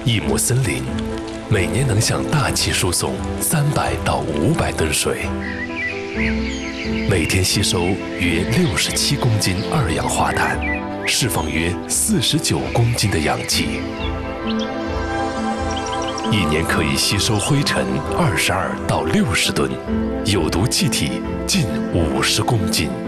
一亩森林每年能向大气输送300到500吨水，每天吸收约67公斤二氧化碳，释放约49公斤的氧气，一年可以吸收灰尘22到60吨，有毒气体近50公斤。